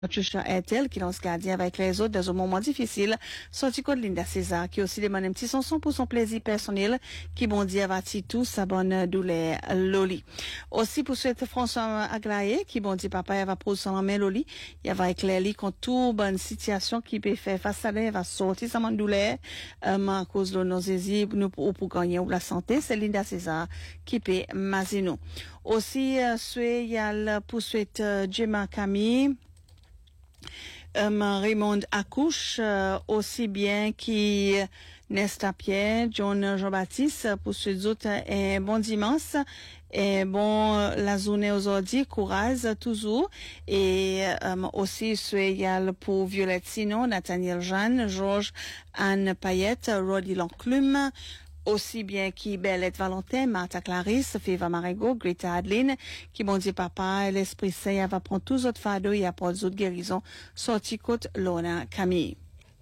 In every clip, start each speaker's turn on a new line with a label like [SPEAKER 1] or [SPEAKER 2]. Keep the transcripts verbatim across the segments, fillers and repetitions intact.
[SPEAKER 1] Patricia Ethel, qui lance gardien avec les autres dans un moment difficile, sorti code Linda César, qui aussi demande un petit chanson pour son plaisir personnel, qui bon dit avati tout sa bonne douleur Loli. Aussi pour souhaiter François Aglaé, qui bon dit papa, il va prendre son main Loli, il va éclairer contre toute bonne situation qui peut faire face à elle, va sortir sa bonne douleur, euh, à cause de nos hésies, nous, pour, pour gagner ou la santé, c'est Linda César, qui peut mazino. Aussi, euh, souhait, il y a le pour souhaiter, euh, Gemma Camille, Um, Raymond accouche euh, aussi bien qui Nesta Pierre, John Jean-Baptiste pour ceux autres un bon dimanche et bon la journée aujourd'hui courage toujours et um, aussi soyal pour Violette Sinon, Nathaniel Jeanne, Georges Anne Payette, Rodi Lanclume, aussi bien qui Bellette Valentin, Martha Clarisse, Fiva Marigot, Greta Adeline, qui bon dit papa, l'Esprit Saint va prendre tous autres fardeaux et apporter d'autres guérisons, sorti côte Lona Camille.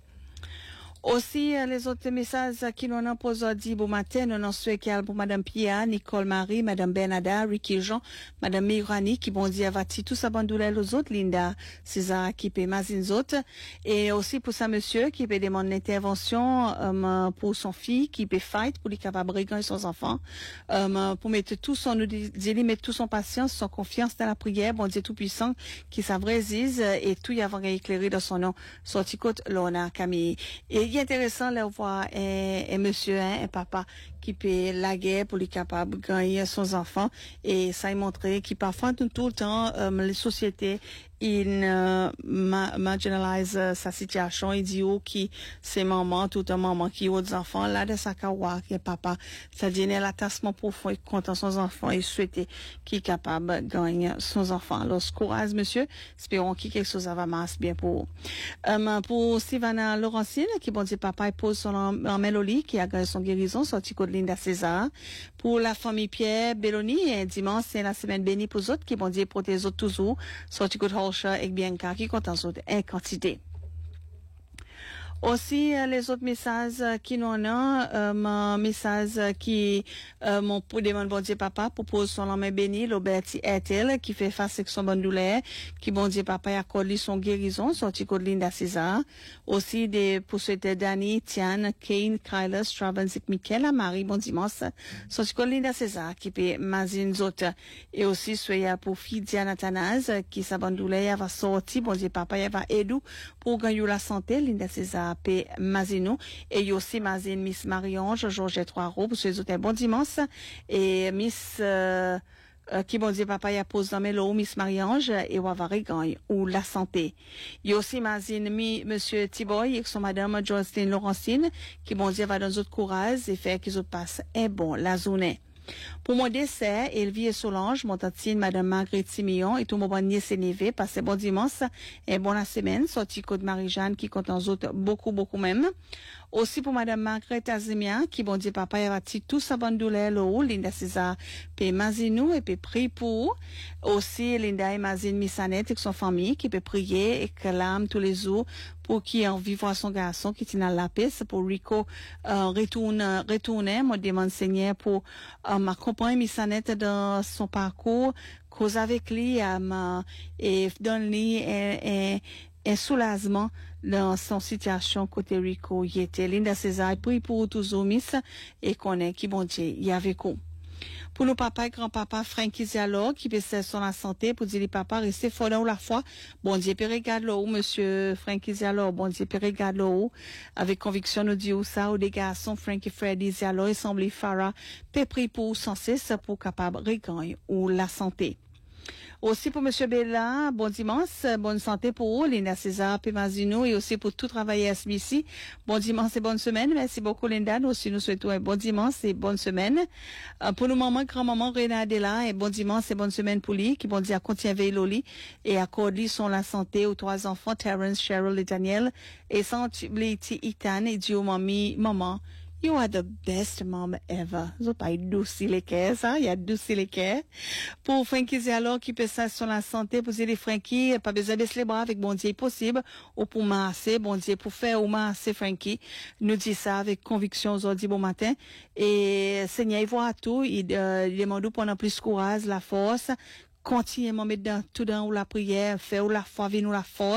[SPEAKER 1] Aussi, les autres messages qui nous ont posé dit bon matin, nous avons souhaité pour Madame Pia, Nicole Marie, Madame Bernada, Ricky Jean, Madame Mirani, qui bon dit avati tout sa bonne douleur aux autres, Linda César, qui paie mazines autres, et aussi pour sa monsieur, qui peut demander l'intervention, um, pour son fille, qui peut fight, pour lui capable de gagner son enfant, um, pour mettre tout son, nous dit, mettre tout son patience, son confiance dans la prière, bon Dieu tout puissant, qui s'avrésise, et tout y avoir éclairé dans son nom, sorti côte Lona Camille. Et il est intéressant de voir un, un monsieur, hein, un papa qui peut la guerre pour lui capable de gagner son enfant et ça a montré qu'il parfois tout, tout le temps euh, les sociétés il euh, ma, marginalise euh, sa situation, il dit oh qui c'est maman tout un maman qui a des enfants là de sa kawa qui est papa ça dit l'attachement profond contre son enfant et souhaiter qu'il est capable de gagner son enfant. Alors courage monsieur, espérons qu'il quelque chose va marcher bien pour euh, pour Sylvana Laurentine qui bon dit papa il pose son en mélodie qui a gagné son guérison sorti de Linda César pour la famille Pierre Belloni et dimanche c'est la semaine bénie pour eux autres qui bon dire pour les autres toujours sorti de Holsha et Bianca qui comptent en autres en quantité. Aussi, euh, les autres messages euh, qui nous ont, euh, mon message euh, qui, euh, mon pour demander bon Dieu papa, propose son homme béni, Roberti Ethel, qui fait face avec son bonne douleur, qui bon Dieu papa accorde son guérison, sorti de Linda César. Aussi, des, pour souhaiter Danny, Tiane, Kane, Kyler, Stravinsky, Michaela, Marie, bon dimanche, sorti de Linda César, qui fait mazine autres. Et aussi, soyez pour fille Diana Tanaz, qui sa bonne douleur va sortir, bon Dieu papa, elle va aider pour gagner la santé, Linda César. P. Mazino et aussi Mazine Miss Marie-Ange, Georgette Trois-Roues, pour ceux autres, un bon dimanche. Et Miss, euh, euh, qui bon Dieu papa, y a posé dans Mélo, Miss Marie-Ange, et Wavare gagne, ou la santé. Il y a aussi Mazine, mi, Monsieur Tiboy, et son Madame Jocelyn Laurentine, qui bon Dieu va dans d'autres courage et faire qu'ils autres passent un bon, la journée. Pour mon dessert, Elvie et Solange, mon tantine, Madame Marguerite Simeon, et tout mon bon nièce et neveu, passez bon dimanche, et bon la semaine, sorti Côte Marie-Jeanne, qui compte en autres beaucoup, beaucoup même. Aussi pour Madame Marguerite Azimia, qui bon dit papa, y a tout sa bonne douleur, l'eau, Linda César, peut Mazinou, et peut prier pour. Aussi, Linda et Mazine Missanette, avec son famille, qui peut prier, et que l'âme tous les jours, pour qui en vivant son garçon, qui tient la paix, pour Rico, euh, retourne, retourner, moi demande Seigneur pour, euh, m'accompagner Missanette dans son parcours, cause avec lui, euh, et donne-lui un, un, un soulagement dans son situation côté Rico. Il était Linda César, prie pour tous miss et connaît qui bon Dieu, il y avait quoi. Pour nos papas et grand-papa Frankie Zialo, qui peut son la santé, pour dire les papas, restez fort dans la foi. Bon Dieu, peut regarder l'eau, monsieur Frankie Zialo, bon Dieu, peut regarder l'eau. Avec conviction, nous disons ça, ou des garçons, Frankie Freddy Zialo, et semble Farah, peut prier pour sans cesse, pour capable regagner ou la santé. Aussi pour Monsieur Bella, bon dimanche, bonne santé pour vous, Linda César, Pemazino, et aussi pour tout travailler à ce ici. Bon dimanche et bonne semaine. Merci beaucoup, Linda. Nous aussi, nous souhaitons un bon dimanche et bonne semaine. Euh, pour nos mamans, grand-maman, Réna Adela, et bon dimanche et bonne semaine pour lui, qui bon dit à continuer Loli, et accorde lui son la santé aux trois enfants, Terrence, Cheryl et Daniel, et sans oublier Ethan, et Dieu, mamie, maman. You are the best mom ever. Zo pas douce les cœurs, ça. Il y a douce les cœurs. Pour Frankie Zialo, qui peut ça sur la santé, pour dire les Frankie, pas besoin de baisser les bras avec bon Dieu possible, ou pour masser, bon Dieu, pour faire ou masser Frankie. Nous dit ça avec conviction aujourd'hui bon matin. Et Seigneur, il voit tout. Il, euh, il demande pendant plus courage, la force, continuellement mettre dans tout dans ou la prière, faire ou la foi, venir ou la force.